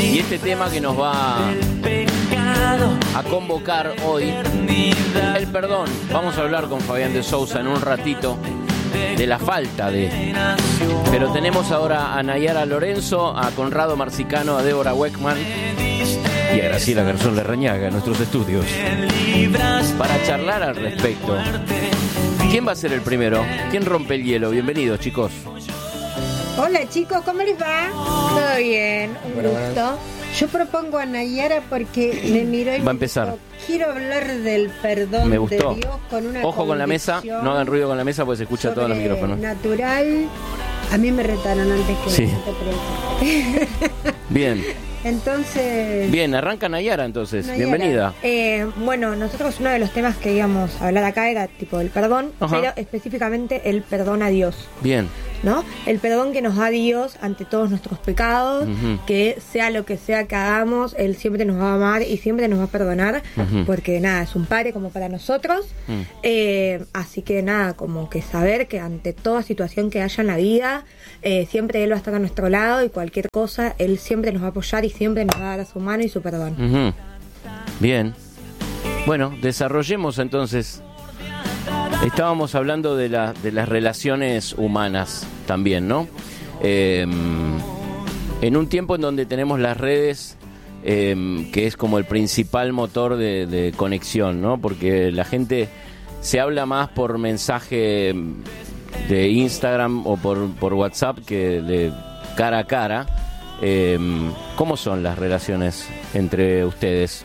Y este tema que nos va a convocar hoy, el perdón. Vamos a hablar con Fabián de Sousa en un ratito de la falta de... Pero tenemos ahora a Nayara Lorenzo, a Conrado Marcicano, a Débora Weckman y a Graciela Garzón Larrañaga en nuestros estudios para charlar al respecto. ¿Quién va a ser el primero? ¿Quién rompe el hielo? Bienvenidos, chicos. Hola, chicos, ¿cómo les va? Todo bien, un gusto. Yo propongo a Nayara porque me miró y va a empezar. Dijo, quiero hablar del perdón me gustó. de Dios con una Ojo con la mesa, no hagan ruido con la mesa porque se escucha todo los micrófonos. Natural, a mí me retaron antes que sí. no te preocupes. Bien. Entonces... Bien, arranca Nayara entonces. Nayara. Bienvenida. Bueno, nosotros uno de los temas que íbamos a hablar acá era tipo el perdón, ajá, pero específicamente el perdón a Dios. Bien. ¿No? El perdón que nos da Dios ante todos nuestros pecados, que sea lo que sea que hagamos, Él siempre nos va a amar y siempre nos va a perdonar, porque nada, es un padre como para nosotros. Así que nada, como que saber que ante toda situación que haya en la vida, siempre Él va a estar a nuestro lado y cualquier cosa, Él siempre nos va a apoyar y siempre nos va a dar su mano y su perdón. Bien. Bueno, desarrollemos entonces. Estábamos hablando de las relaciones humanas también, ¿no? En un tiempo en donde tenemos las redes, que es como el principal motor de conexión, ¿no? Porque la gente se habla más por mensaje de Instagram o por WhatsApp que de cara a cara. ¿Cómo son las relaciones entre ustedes?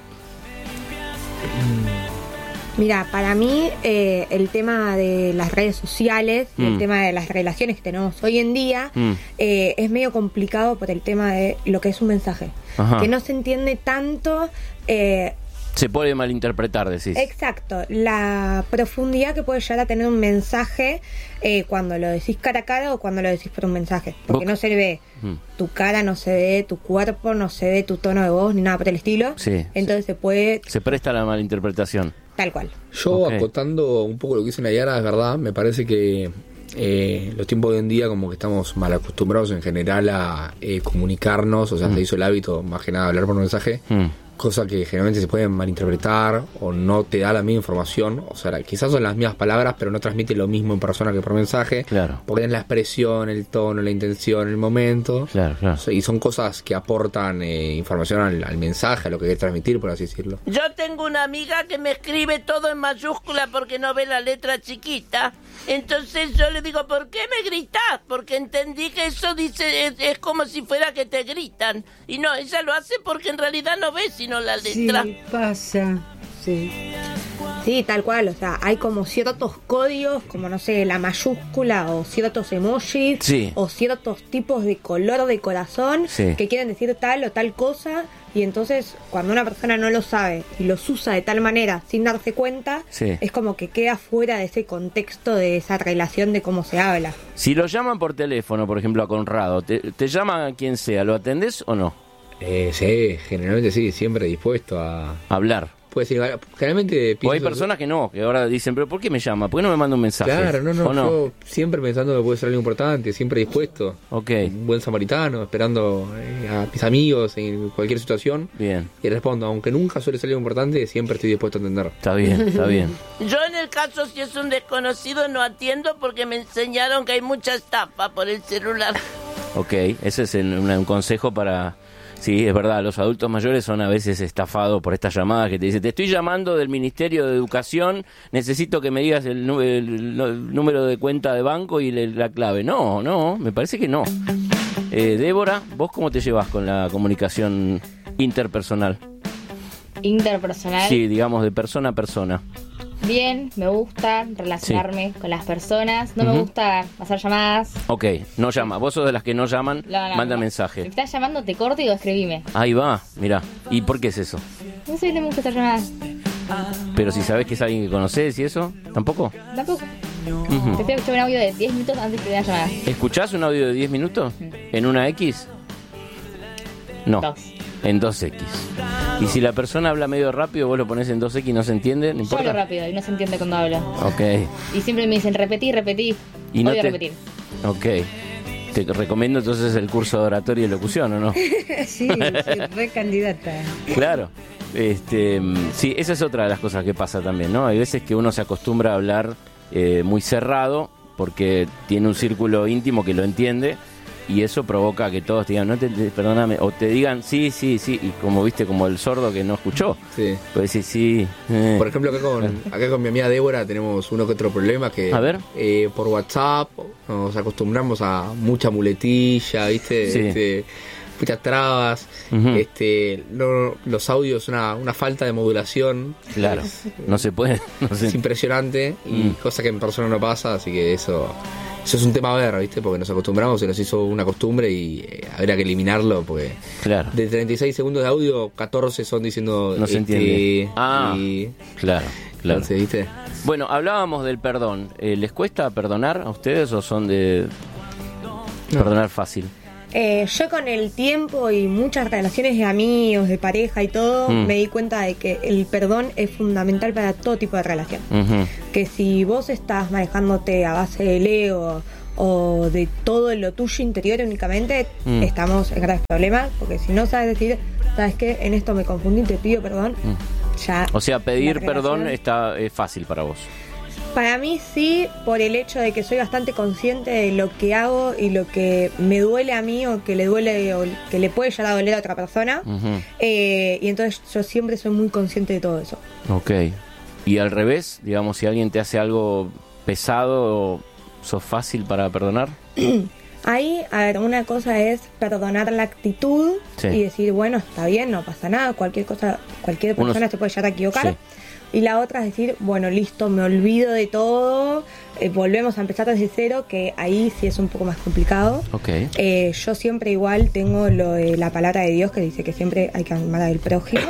Mira, para mí el tema de las redes sociales, el tema de las relaciones que tenemos hoy en día, es medio complicado por el tema de lo que es un mensaje. Ajá. Que no se entiende tanto... se puede malinterpretar, decís. Exacto, la profundidad que puede llegar a tener un mensaje cuando lo decís cara a cara o cuando lo decís por un mensaje. Porque no se ve tu cara, no se ve tu cuerpo, no se ve tu tono de voz, ni nada por el estilo. Sí. Entonces se presta a la malinterpretación. Tal cual. Yo, acotando un poco lo que dice Nayara, es verdad, me parece que los tiempos de hoy en día como que estamos mal acostumbrados en general a comunicarnos, o sea, se hizo el hábito más que nada hablar por mensaje, cosa que generalmente se pueden malinterpretar o no te da la misma información, o sea, quizás son las mismas palabras pero no transmite lo mismo en persona que por mensaje, claro, porque es la expresión, el tono, la intención, el momento, claro. O sea, y son cosas que aportan información al mensaje, a lo que quiere transmitir, por así decirlo. Yo tengo una amiga que me escribe todo en mayúscula porque no ve la letra chiquita, entonces yo le digo, ¿por qué me gritás? Porque entendí que eso dice es como si fuera que te gritan, y no, ella lo hace porque en realidad no ve sino la letra. Sí, pasa, sí. Sí, tal cual, o sea, hay como ciertos códigos, como no sé, la mayúscula o ciertos emojis, sí, o ciertos tipos de color de corazón, sí, que quieren decir tal o tal cosa, y entonces cuando una persona no lo sabe y los usa de tal manera sin darse cuenta, sí, es como que queda fuera de ese contexto, de esa relación de cómo se habla. Si lo llaman por teléfono, por ejemplo a Conrado, te llama quien sea, ¿lo atendés o no? Sí, generalmente sí, siempre dispuesto a hablar. Puede ser, generalmente o hay personas que no, que ahora dicen, pero ¿por qué me llama? ¿Por qué no me manda un mensaje? Claro, no, no, yo siempre pensando que puede ser algo importante, siempre dispuesto. Un buen samaritano, esperando a mis amigos en cualquier situación. Bien. Y respondo, aunque nunca suele ser algo importante, siempre estoy dispuesto a atender. Está bien, está bien. Yo en el caso, si es un desconocido, no atiendo porque me enseñaron que hay mucha estafa por el celular. Ok, ese es un consejo para... Sí, es verdad, los adultos mayores son a veces estafados por estas llamadas que te dicen, te estoy llamando del Ministerio de Educación, necesito que me digas el número de cuenta de banco y la clave. No, me parece que no. Débora, ¿vos cómo te llevas con la comunicación interpersonal? ¿Interpersonal? Sí, digamos de persona a persona. Bien, me gusta relacionarme con las personas. No me gusta hacer llamadas. Ok, no llama. Vos sos de las que no llaman, manda mensaje. Si estás llamando, te corto y escribime. Ahí va, mirá. ¿Y por qué es eso? No sé, no me gusta hacer llamadas. Pero si sabés que es alguien que conocés y eso, ¿tampoco? Tampoco. Prefiero escuchar un audio de 10 minutos antes que una llamada. ¿Escuchás un audio de 10 minutos? ¿En una X? No. 2. En 2X. Y si la persona habla medio rápido, vos lo ponés en 2X y no se entiende, ¿no importa? Yo hablo rápido y no se entiende cuando hablo. Ok. Y siempre me dicen repetí. Y no odio repetir. Ok. Te recomiendo entonces el curso de oratoria y locución, ¿o no? Sí, soy re candidata. Claro. Sí, esa es otra de las cosas que pasa también, ¿no? Hay veces que uno se acostumbra a hablar muy cerrado porque tiene un círculo íntimo que lo entiende y eso provoca que todos te digan, perdóname, o te digan sí, y como viste, como el sordo que no escuchó. Sí. Puedes decir sí. Por ejemplo, acá con mi amiga Débora tenemos uno que otro problema que a ver. Por WhatsApp nos acostumbramos a mucha muletilla, ¿viste? Sí. Muchas trabas, los audios, una falta de modulación. Claro, no se puede. Es impresionante y cosa que en persona no pasa, así que eso es un tema a ver, ¿viste? Porque nos acostumbramos, se nos hizo una costumbre y habría que eliminarlo porque claro. De 36 segundos de audio, 14 son diciendo no se entiende. Claro. Entonces, ¿viste? Bueno, hablábamos del perdón. ¿Les cuesta perdonar a ustedes o son de perdonar fácil? Yo con el tiempo y muchas relaciones de amigos, de pareja y todo, me di cuenta de que el perdón es fundamental para todo tipo de relación. Que si vos estás manejándote a base del ego o de todo lo tuyo interior únicamente, estamos en graves problemas, porque si no sabes decir, ¿sabes qué? En esto me confundí, te pido perdón. Ya. O sea, pedir perdón es fácil para vos. Para mí sí, por el hecho de que soy bastante consciente de lo que hago y lo que me duele a mí o que le duele o que le puede llegar a doler a otra persona. Y entonces yo siempre soy muy consciente de todo eso. Ok. Y al revés, digamos, si alguien te hace algo pesado, ¿sos fácil para perdonar? Ahí, a ver, una cosa es perdonar la actitud y decir, bueno, está bien, no pasa nada, cualquier persona se puede llegar a equivocar. Sí. Y la otra es decir, bueno, listo, me olvido de todo, volvemos a empezar desde cero, que ahí sí es un poco más complicado. Okay. Yo siempre igual tengo lo de la palabra de Dios que dice que siempre hay que amar al prójimo.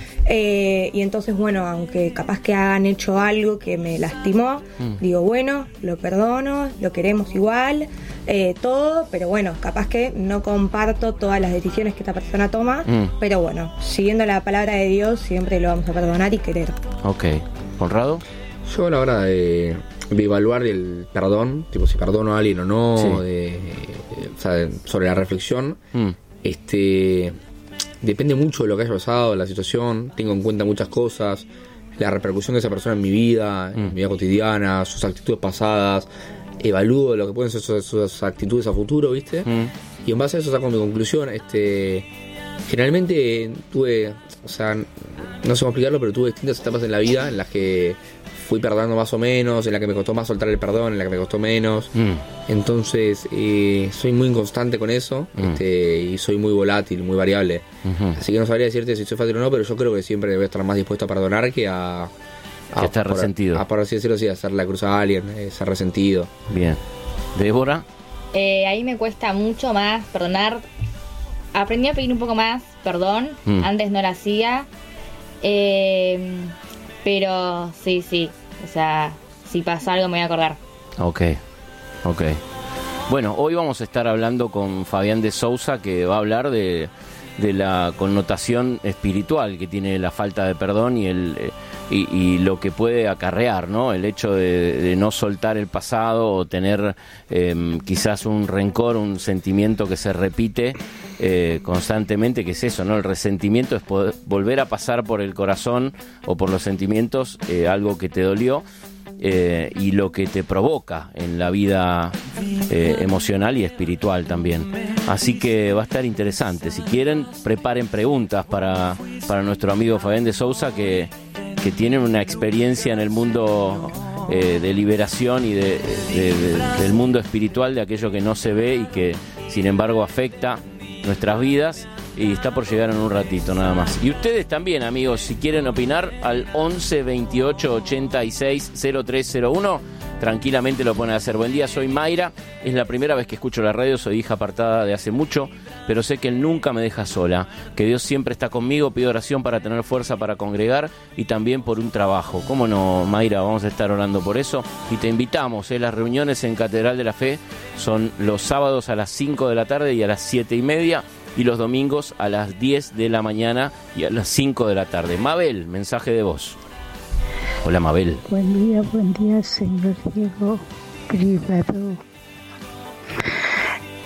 Y entonces, bueno, aunque capaz que hagan hecho algo que me lastimó, digo, bueno, lo perdono, lo queremos igual, todo, pero bueno, capaz que no comparto todas las decisiones que esta persona toma, pero bueno, siguiendo la palabra de Dios siempre lo vamos a perdonar y querer. Ok. ¿Conrado? Yo a la hora de evaluar el perdón, tipo si perdono a alguien o no, o sea, sobre la reflexión, depende mucho de lo que haya pasado, la situación, tengo en cuenta muchas cosas, la repercusión de esa persona en mi vida cotidiana, sus actitudes pasadas, evalúo lo que pueden ser sus actitudes a futuro, ¿viste? Y en base a eso saco mi conclusión. Generalmente tuve, o sea, no sé cómo explicarlo, pero tuve distintas etapas en la vida en las que fui perdonando más o menos, en la que me costó más soltar el perdón, en la que me costó menos. Entonces soy muy inconstante con eso, y soy muy volátil, muy variable. Así que no sabría decirte si soy fácil o no, pero yo creo que siempre voy a estar más dispuesto a perdonar que a estar resentido. Por así decirlo, sí, a hacer la cruz a alguien, ser resentido. Bien. ¿Débora? Ahí me cuesta mucho más perdonar. Aprendí a pedir un poco más perdón. Antes no lo hacía. Pero sí. O sea, si pasa algo me voy a acordar. Ok. Bueno, hoy vamos a estar hablando con Fabián de Sousa, que va a hablar de la connotación espiritual que tiene la falta de perdón y lo que puede acarrear, ¿no? El hecho de no soltar el pasado o tener quizás un rencor, un sentimiento que se repite constantemente, que es eso, ¿no? El resentimiento es volver a pasar por el corazón o por los sentimientos algo que te dolió. Y lo que te provoca en la vida emocional y espiritual también. Así que va a estar interesante. Si quieren, preparen preguntas para nuestro amigo Fabián de Sousa, que tiene una experiencia en el mundo de liberación y del mundo espiritual, de aquello que no se ve y que sin embargo afecta nuestras vidas. Y está por llegar en un ratito nada más. Y ustedes también, amigos, si quieren opinar, al 11 28 86 0301, tranquilamente lo pueden hacer. Buen día, soy Mayra, es la primera vez que escucho la radio, soy hija apartada de hace mucho, pero sé que Él nunca me deja sola, que Dios siempre está conmigo, pido oración para tener fuerza para congregar y también por un trabajo. ¿Cómo no, Mayra? Vamos a estar orando por eso y te invitamos, las reuniones en Catedral de la Fe son los sábados a las 5 de la tarde y a las 7:30, y los domingos a las 10 de la mañana y a las 5 de la tarde. Mabel, mensaje de voz. Hola, Mabel. Buen día, señor Diego Privado.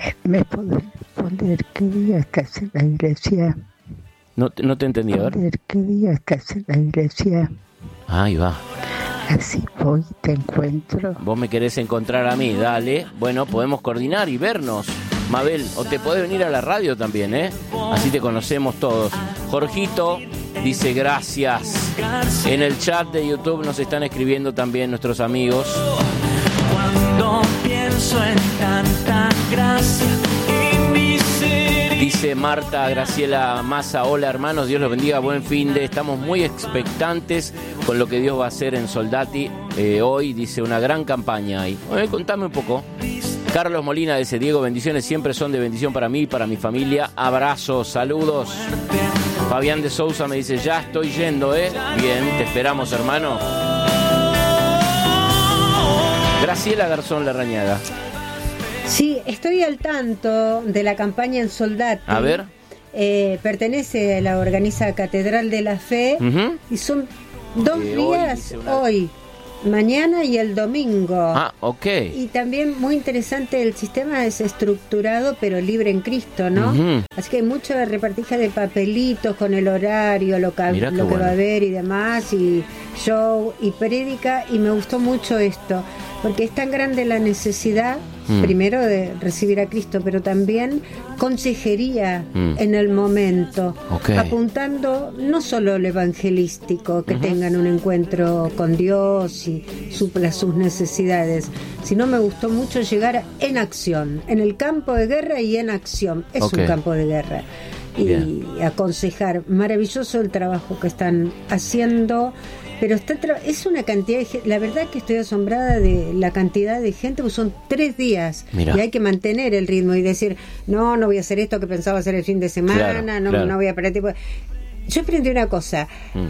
¿Me podés poner qué día que hace la iglesia? No te entendí, a ver. Poner qué día que hace la iglesia. Ahí va. Así voy, te encuentro. Vos me querés encontrar a mí, dale. Bueno, podemos coordinar y vernos, Mabel. O te podés venir a la radio también, ¿eh? Así te conocemos todos. Jorgito dice gracias. En el chat de YouTube nos están escribiendo también nuestros amigos. Cuando pienso en tanta gracia y misericordia. Dice Marta Graciela Massa, hola hermanos, Dios los bendiga, buen fin de. Estamos muy expectantes con lo que Dios va a hacer en Soldati hoy, dice, una gran campaña ahí. Contame un poco. Carlos Molina dice, Diego, bendiciones siempre son de bendición para mí y para mi familia. Abrazos, saludos. Fabián de Sousa me dice, ya estoy yendo, Bien, te esperamos, hermano. Graciela Garzón Larrañaga. Sí, estoy al tanto de la campaña en Soldati. A ver. Pertenece a la organiza Catedral de la Fe. Uh-huh. Y son 2 días hoy, mañana y el domingo. Ah, ok. Y también muy interesante, el sistema es estructurado pero libre en Cristo, ¿no? Uh-huh. Así que hay mucho repartija de papelitos con el horario, lo que va a haber y demás, y show y prédica, y me gustó mucho esto, porque es tan grande la necesidad, primero de recibir a Cristo, pero también consejería en el momento, apuntando no solo lo evangelístico, que tengan un encuentro con Dios y supla sus necesidades, sino me gustó mucho llegar en acción, en el campo de guerra y en acción, es un campo de guerra. Y aconsejar, maravilloso el trabajo que están haciendo. Pero es una cantidad de gente, la verdad que estoy asombrada de la cantidad de gente, pues son 3 días. Mirá. Y hay que mantener el ritmo y decir, no voy a hacer esto que pensaba hacer el fin de semana, no voy a parar tiempo. Yo aprendí una cosa,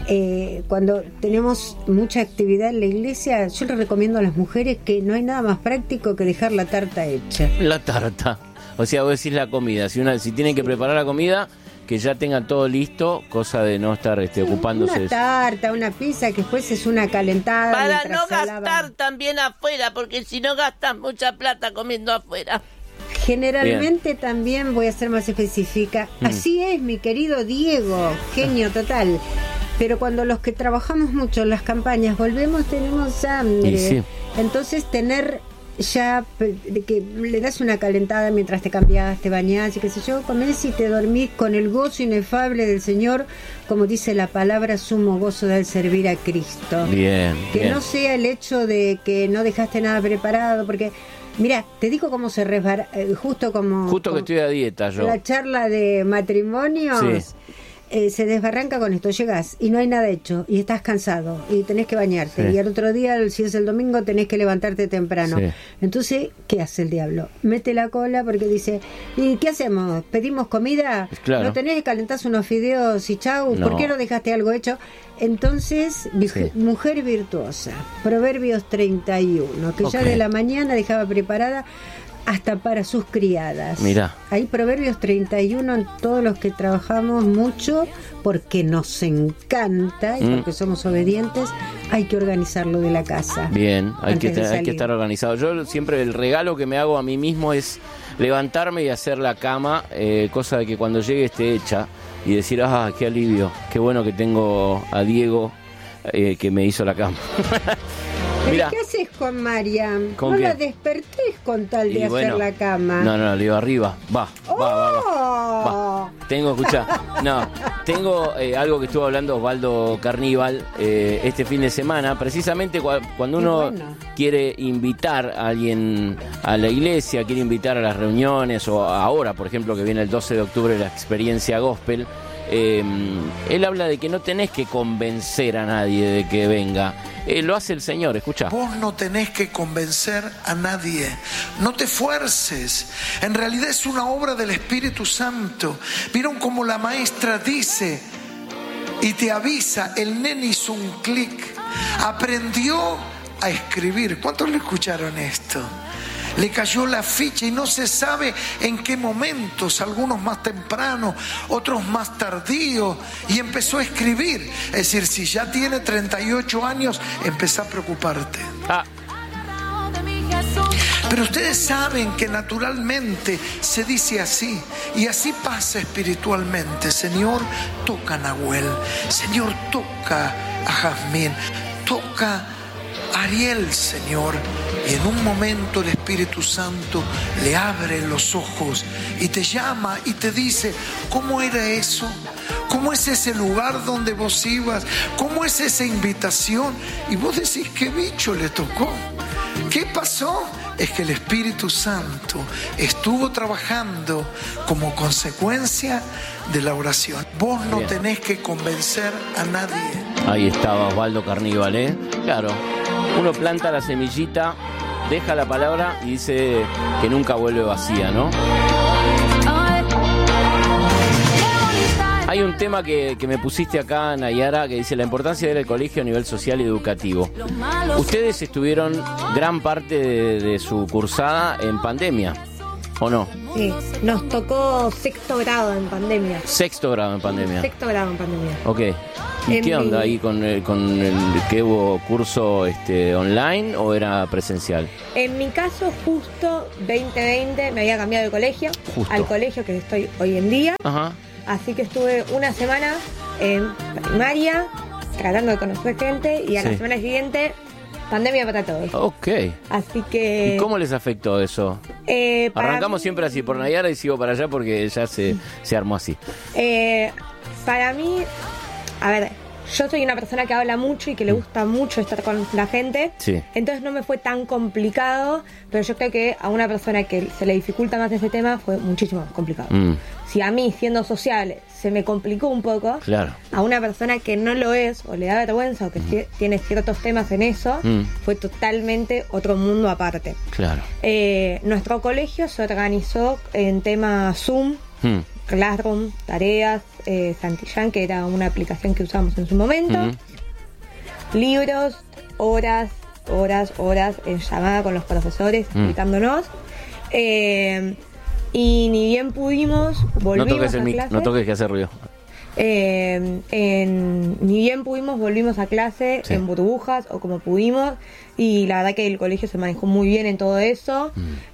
cuando tenemos mucha actividad en la iglesia, yo le recomiendo a las mujeres que no hay nada más práctico que dejar la tarta hecha. La tarta, o sea, vos decís la comida, si tienen que preparar la comida, que ya tengan todo listo, cosa de no estar ocupándose. Una tarta, una pizza, que después es una calentada. Para no gastar también afuera, porque si no gastas mucha plata comiendo afuera. Generalmente también voy a ser más específica. Así es, mi querido Diego, genio total. Pero cuando los que trabajamos mucho en las campañas volvemos, tenemos hambre. Sí. Entonces tener ya que le das una calentada mientras te cambias, te bañás y qué sé yo, comés y te dormís con el gozo inefable del Señor, como dice la palabra, sumo gozo del servir a Cristo. Bien. No sea el hecho de que no dejaste nada preparado, porque mira, te digo cómo se resbala, justo que estoy a dieta yo. La charla de matrimonios. Sí. Se desbarranca con esto, llegás y no hay nada hecho y estás cansado y tenés que bañarte y al otro día, si es el domingo, tenés que levantarte temprano. Entonces, ¿qué hace el diablo? Mete la cola porque dice, ¿y qué hacemos? ¿Pedimos comida? Claro. ¿No tenés que calentás unos fideos y chau? No. ¿Por qué no dejaste algo hecho? Entonces, mujer virtuosa, Proverbios 31, que ya de la mañana dejaba preparada hasta para sus criadas. Mirá. Hay Proverbios 31 en todos los que trabajamos mucho, porque nos encanta y porque somos obedientes, hay que organizarlo de la casa. Bien, hay que estar organizado. Yo siempre el regalo que me hago a mí mismo es levantarme y hacer la cama, cosa de que cuando llegue esté hecha y decir, qué alivio, qué bueno que tengo a Diego que me hizo la cama. ¿Pero qué haces con Mariam? No la despertés con tal de hacer la cama. No, le digo arriba. Va. Tengo algo que estuvo hablando Osvaldo Carníbal este fin de semana. Precisamente cuando uno quiere invitar a alguien a la iglesia, quiere invitar a las reuniones, o ahora, por ejemplo, que viene el 12 de octubre la experiencia gospel, él habla de que no tenés que convencer a nadie de que venga. Lo hace el Señor, escucha. Vos no tenés que convencer a nadie, no te fuerces. En realidad es una obra del Espíritu Santo. ¿Vieron cómo la maestra dice y te avisa? El nene hizo un clic, aprendió a escribir. ¿Cuántos le escucharon esto? Le cayó la ficha y no se sabe en qué momentos, algunos más temprano, otros más tardío, y empezó a escribir. Es decir, si ya tiene 38 años, empezá a preocuparte. Pero ustedes saben que naturalmente se dice así, y así pasa espiritualmente. Señor, toca a Nahuel. Señor, toca a Jazmín. Toca a Ariel, Señor. Y en un momento el Espíritu Santo le abre los ojos y te llama y te dice: ¿cómo era eso? ¿Cómo es ese lugar donde vos ibas? ¿Cómo es esa invitación? Y vos decís: ¿qué bicho le tocó? ¿Qué pasó? Es que el Espíritu Santo estuvo trabajando como consecuencia de la oración. Vos no tenés que convencer a nadie. Ahí estaba Osvaldo Carníbal, ¿eh? Claro, uno planta la semillita, deja la palabra y dice que nunca vuelve vacía, ¿no? Hay un tema que me pusiste acá, Nayara, que dice la importancia del colegio a nivel social y educativo. Ustedes estuvieron gran parte de su cursada en pandemia, ¿o no? Sí, nos tocó sexto grado en pandemia. Sexto grado en pandemia. Ok. ¿Y qué onda ahí con el que hubo curso online o era presencial? En mi caso, justo 2020 me había cambiado de colegio, al colegio que estoy hoy en día. Ajá. Así que estuve una semana en primaria tratando de conocer gente y a la semana siguiente pandemia para todos. Ok. Así que... ¿Y cómo les afectó eso? Arrancamos siempre así por Nayara y sigo para allá porque ya se armó así. Para mí, a ver, yo soy una persona que habla mucho y que le gusta mucho estar con la gente. Sí. Entonces no me fue tan complicado, pero yo creo que a una persona que se le dificulta más ese tema fue muchísimo más complicado. Si a mí, siendo social, se me complicó un poco, claro, a una persona que no lo es, o le da vergüenza, o que tiene ciertos temas en eso, fue totalmente otro mundo aparte. Claro. Nuestro colegio se organizó en tema Zoom, Classroom, tareas, Santillán, que era una aplicación que usamos en su momento, libros, horas en llamada con los profesores explicándonos, y ni bien pudimos, volvimos a clase. No toques que hace ruido. Ni bien pudimos, volvimos a clase en burbujas o como pudimos, y la verdad que el colegio se manejó muy bien en todo eso.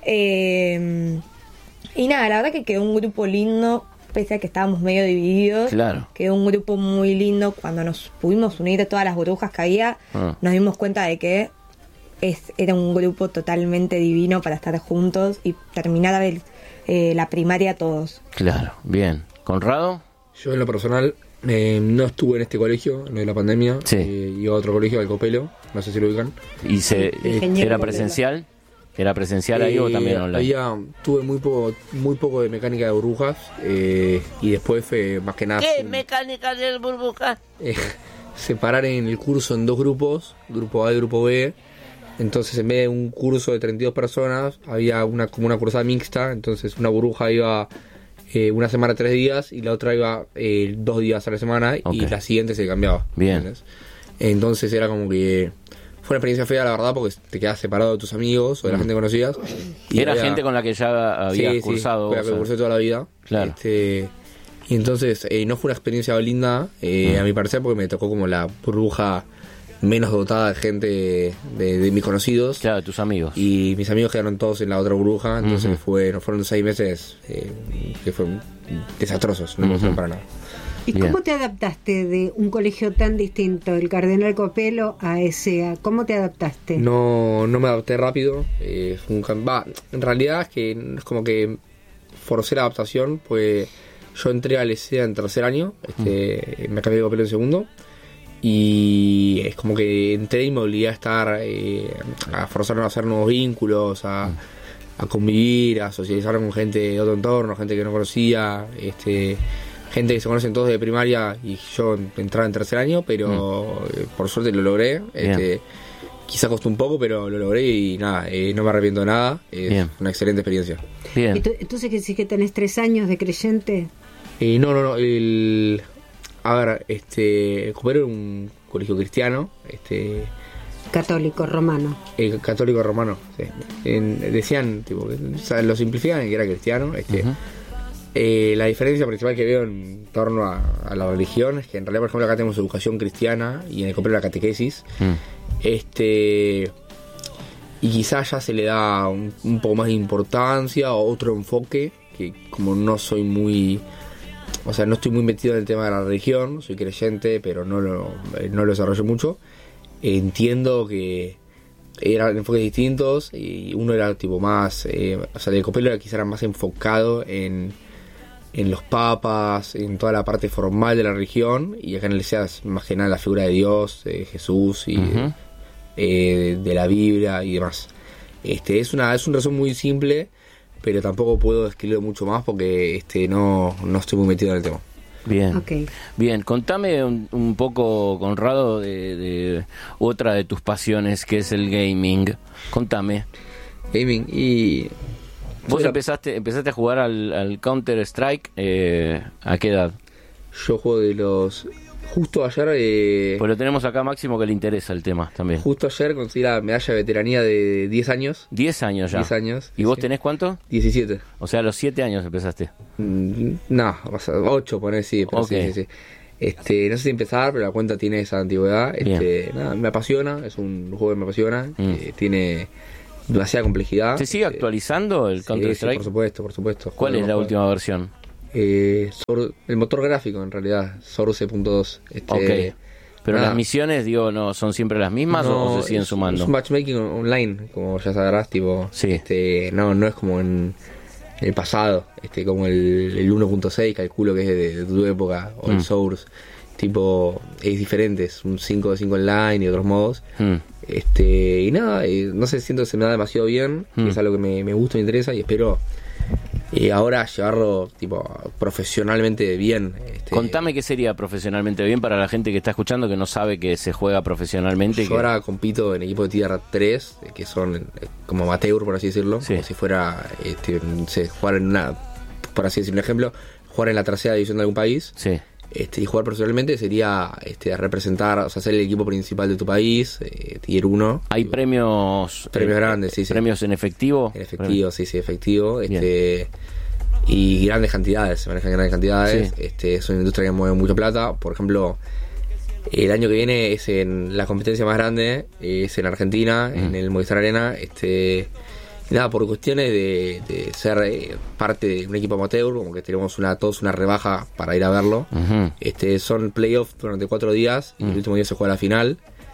Y nada, la verdad que quedó un grupo lindo, pese a que estábamos medio divididos. Claro. Quedó un grupo muy lindo. Cuando nos pudimos unir de todas las burbujas que había, nos dimos cuenta de que era un grupo totalmente divino para estar juntos y terminar la primaria todos. Claro, bien. ¿Conrado? Yo en lo personal no estuve en este colegio, en la pandemia. Iba a otro colegio, al Copelo, no sé si lo ubican. ¿Y era presencial? ¿Era presencial ahí o también online? Tuve muy poco de mecánica de burbujas y después fue más que nada... ¿Qué mecánica de burbujas? Separar en el curso en dos grupos, grupo A y grupo B. Entonces en vez de un curso de 32 personas había como una cursada mixta. Entonces una burbuja iba una semana 3 días y la otra iba 2 días a la semana, y la siguiente se cambiaba. Bien. ¿Entiendes? Entonces era como que... Fue una experiencia fea, la verdad, porque te quedas separado de tus amigos o de la gente que conocías. Y era gente con la que ya habías cursado. Sí, con la que cursé toda la vida. Claro. Y entonces no fue una experiencia linda, a mi parecer, porque me tocó como la burbuja menos dotada de gente de mis conocidos. Claro, de tus amigos. Y mis amigos quedaron todos en la otra burbuja, entonces fueron 6 meses que fueron desastrosos, no me gustaron para nada. ¿Y cómo te adaptaste de un colegio tan distinto, el Cardenal Copelo, a ESEA? ¿Cómo te adaptaste? No me adapté rápido. En realidad es que es como que forcé la adaptación, pues yo entré al ESEA en tercer año, me cambié de Copelo en segundo, y es como que entré y me obligué a estar, a forzarme a hacer nuevos vínculos, a convivir, a socializar con gente de otro entorno, gente que no conocía, gente que se conocen todos de primaria, y yo entraba en tercer año, pero por suerte lo logré. Quizá costó un poco, pero lo logré y nada, no me arrepiento de nada. Es una excelente experiencia. Bien. ¿Entonces que sí que tenés 3 años de creyente? No. A ver, Copero era un colegio cristiano. Católico romano. Católico romano, sí. Decían, lo simplificaban que era cristiano. La diferencia principal que veo en torno a la religión es que en realidad, por ejemplo, acá tenemos educación cristiana y en el Copelo la catequesis. y quizás ya se le da un poco más de importancia o otro enfoque, que como no soy muy... O sea, no estoy muy metido en el tema de la religión, soy creyente, pero no lo desarrollo mucho. Entiendo que eran enfoques distintos y uno era tipo más... o sea, el Copelo era quizás más enfocado en los papas, en toda la parte formal de la religión, y acá en la iglesia es más que nada la figura de Dios, de Jesús y de la Biblia y demás. Es un resumen muy simple, pero tampoco puedo describirlo mucho más porque no estoy muy metido en el tema. Bien, Okay. Bien, contame un poco, Conrado, de otra de tus pasiones, que es el gaming. Contame. Gaming, y... ¿Vos empezaste a jugar al Counter-Strike a qué edad? Yo juego justo ayer... Pues lo tenemos acá Máximo, que le interesa el tema también. Justo ayer conseguí la medalla de veteranía de 10 años. 10 años ya. 10 años. ¿Y vos tenés cuánto? 17. O sea, a los 7 años empezaste. No, 8 ponés, sí. Pero Okay. sí. No sé si empezar, pero la cuenta tiene esa antigüedad. Nada, me apasiona, es un juego que me apasiona. Tiene demasiada complejidad. ¿Se sigue actualizando el Counter-Strike? Sí, por supuesto. ¿Cuál es la última versión? El motor gráfico, en realidad, Source.2. Ok. Pero las misiones, ¿no son siempre las mismas o se siguen sumando? Es un matchmaking online, como ya sabrás, tipo. Sí. No es como en el pasado, como el 1.6, calculo que es de tu época, o el Source. Tipo, es diferente, es un 5 de 5 online y otros modos. Y nada, no sé, siento que se me da demasiado bien, es algo que me gusta, me interesa, y espero ahora llevarlo tipo profesionalmente bien. Contame qué sería profesionalmente bien para la gente que está escuchando, que no sabe que se juega profesionalmente. Yo ahora compito en equipos de Tier 3, que son como amateur, por así decirlo, como si fuera jugar en una, por así decir un ejemplo, jugar en la tercera división de algún país. Sí. Y jugar profesionalmente sería representar, o sea, ser el equipo principal de tu país, Tier 1. ¿Hay premios grandes, sí. ¿Premios en efectivo? En efectivo, sí, efectivo. Y grandes cantidades, se manejan grandes cantidades. Sí. Es una industria que mueve mucha plata. Por ejemplo, el año que viene es en la competencia más grande, es en Argentina, en el Movistar Arena. Nada, por cuestiones de ser parte de un equipo amateur, como que tenemos todos una rebaja para ir a verlo. Son playoffs durante 4 días y el último día se juega la final.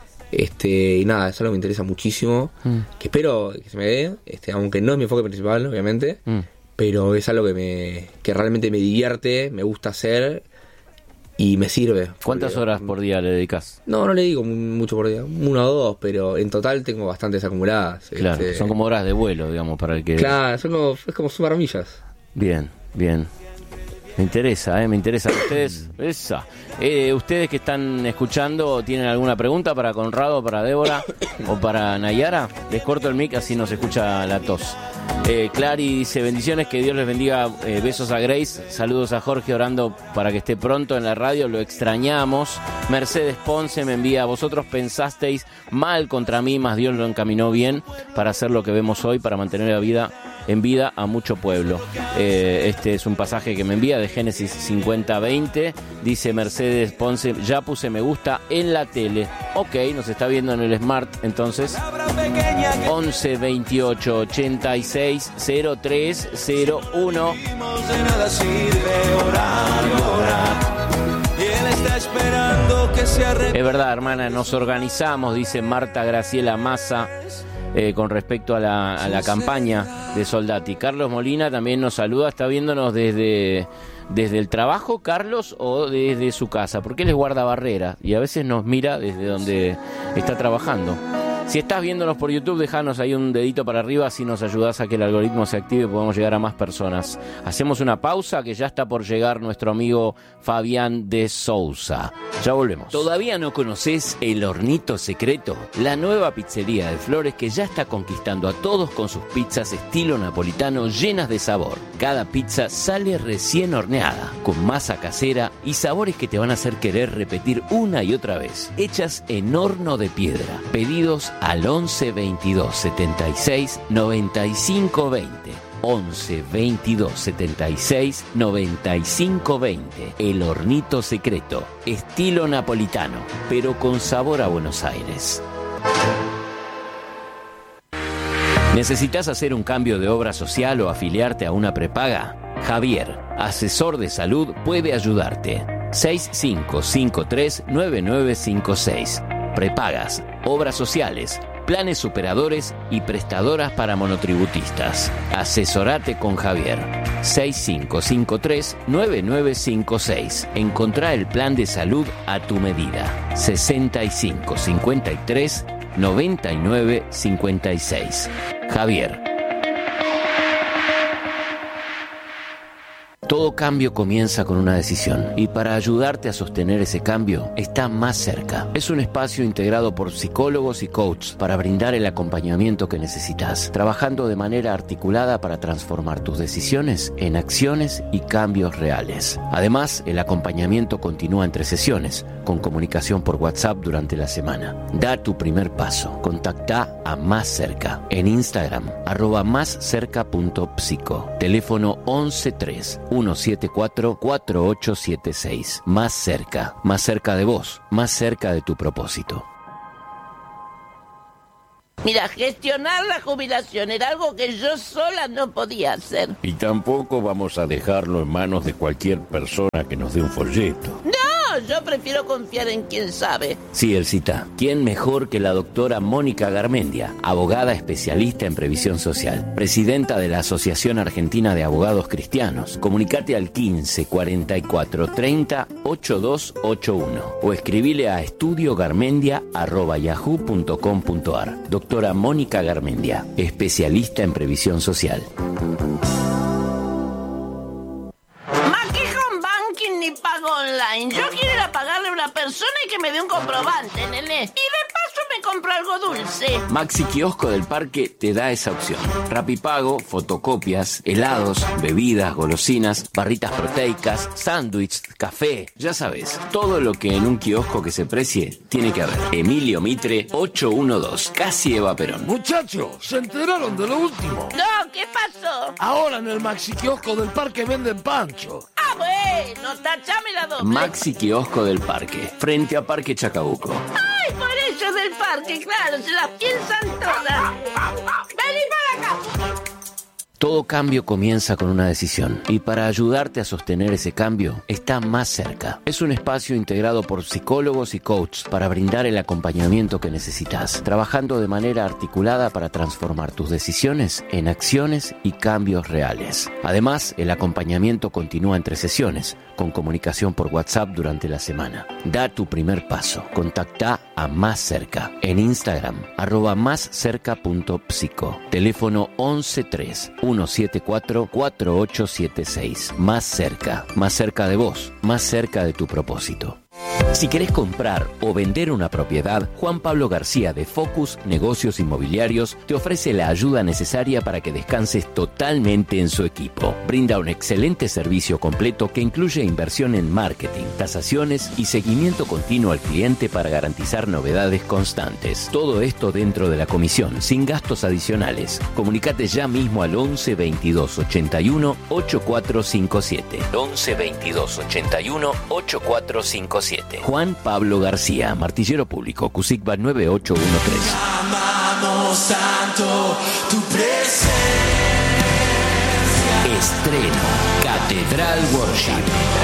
Y nada, eso es algo que me interesa muchísimo, que espero que se me dé, aunque no es mi enfoque principal, obviamente, pero es algo que realmente me divierte, me gusta hacer y me sirve. ¿Cuántas horas por día le dedicas? No le digo mucho por día, 1 o 2, pero en total tengo bastantes acumuladas. Claro, son como horas de vuelo, digamos, para el que... Claro, es como sumar millas. Bien. Me interesa. Ustedes, ustedes que están escuchando, ¿tienen alguna pregunta para Conrado, para Débora o para Nayara? Les corto el mic, así no se escucha la tos. Clary dice: bendiciones, que Dios les bendiga, besos a Grace, saludos a Jorge, orando para que esté pronto en la radio, lo extrañamos. Mercedes Ponce me envía: vosotros pensasteis mal contra mí, mas Dios lo encaminó bien para hacer lo que vemos hoy, para mantener la vida en vida a mucho pueblo. Este es un pasaje que me envía de Génesis 50:20. Dice Mercedes Ponce: ya puse me gusta en la tele. Ok, nos está viendo en el Smart, entonces 11 28 86 03 01. Es verdad, hermana, nos organizamos, dice Marta Graciela Massa, con respecto a la campaña de Soldati. Carlos Molina también nos saluda, está viéndonos desde el trabajo, Carlos, o desde su casa, porque él es guardabarrera y a veces nos mira desde donde está trabajando. Si estás viéndonos por YouTube, déjanos ahí un dedito para arriba, así nos ayudás a que el algoritmo se active y podamos llegar a más personas. Hacemos una pausa, que ya está por llegar nuestro amigo Fabián de Sousa. Ya volvemos. ¿Todavía no conocés El Hornito Secreto? La nueva pizzería de Flores, que ya está conquistando a todos con sus pizzas estilo napolitano llenas de sabor. Cada pizza sale recién horneada, con masa casera y sabores que te van a hacer querer repetir una y otra vez. Hechas en horno de piedra. Pedidos al 11 22 76 95 20. 11 22 76 95 20. El Hornito Secreto, estilo napolitano, pero con sabor a Buenos Aires. ¿Necesitas hacer un cambio de obra social o afiliarte a una prepaga? Javier, asesor de salud, puede ayudarte. 6553-9956. Prepagas, obras sociales, planes superadores y prestadoras para monotributistas. Asesorate con Javier. 6553-9956. Encontrá el plan de salud a tu medida. 6553-9956. Javier. Todo cambio comienza con una decisión y para ayudarte a sostener ese cambio está Más Cerca. Es un espacio integrado por psicólogos y coaches para brindar el acompañamiento que necesitas, trabajando de manera articulada para transformar tus decisiones en acciones y cambios reales. Además, el acompañamiento continúa entre sesiones, con comunicación por WhatsApp durante la semana. Da tu primer paso. Contacta a Más Cerca en Instagram, @máscerca.psico. Teléfono 113-174-4876. Más cerca de vos, más cerca de tu propósito. Mira, gestionar la jubilación era algo que yo sola no podía hacer. Y tampoco vamos a dejarlo en manos de cualquier persona que nos dé un folleto. No, yo prefiero confiar en quien sabe. Sí, Elcita, ¿quién mejor que la doctora Mónica Garmendia, abogada especialista en previsión social, presidenta de la Asociación Argentina de Abogados Cristianos? Comunicate al 15 44 30 8281 o escribile a estudiogarmendia@yahoo.com.ar. Doctora Mónica Garmendia, especialista en previsión social. Ni pago online. Yo quiero ir a pagarle a una persona y que me dé un comprobante, nene. Y de paso me compro algo dulce. Maxi Kiosco del Parque te da esa opción. Rapipago, fotocopias, helados, bebidas, golosinas, barritas proteicas, sándwiches, café. Ya sabes, todo lo que en un kiosco que se precie tiene que haber. Emilio Mitre, 812, casi Eva Perón. Muchachos, ¿se enteraron de lo último? No, ¿qué pasó? Ahora en el Maxi Kiosco del Parque venden pancho. Ah, bueno, tachame la doble. Maxi Kiosco del Parque, frente a Parque Chacabuco. Ay, por eso del parque, claro, se las piensan todas. Vení para acá. Todo cambio comienza con una decisión y para ayudarte a sostener ese cambio está Más Cerca. Es un espacio integrado por psicólogos y coaches para brindar el acompañamiento que necesitas, trabajando de manera articulada para transformar tus decisiones en acciones y cambios reales. Además, el acompañamiento continúa entre sesiones, con comunicación por WhatsApp durante la semana. Da tu primer paso. Contacta a Más Cerca en Instagram, @máscerca.psico. Teléfono 113-174-4876. Más cerca de vos, más cerca de tu propósito. Si querés comprar o vender una propiedad, Juan Pablo García de Focus Negocios Inmobiliarios te ofrece la ayuda necesaria para que descanses totalmente en su equipo. Brinda un excelente servicio completo que incluye inversión en marketing, tasaciones y seguimiento continuo al cliente para garantizar novedades constantes. Todo esto dentro de la comisión, sin gastos adicionales. Comunicate ya mismo al 11 22 81 8457. 11 22 81 8457. Juan Pablo García, martillero público, CUSICBA 9813. Amamos tanto tu presencia. Estreno, Catedral Worship.